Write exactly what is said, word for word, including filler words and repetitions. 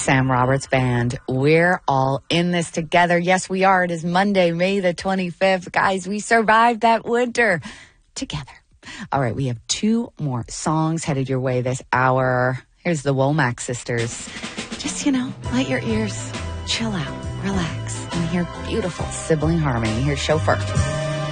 Sam Roberts Band. We're all in this together. Yes, we are. It is Monday, May the twenty-fifth. Guys, we survived that winter together. All right, we have two more songs headed your way this hour. Here's the Womack Sisters. Just, you know, let your ears chill out, relax, and hear beautiful sibling harmony. Here's Chauffeur.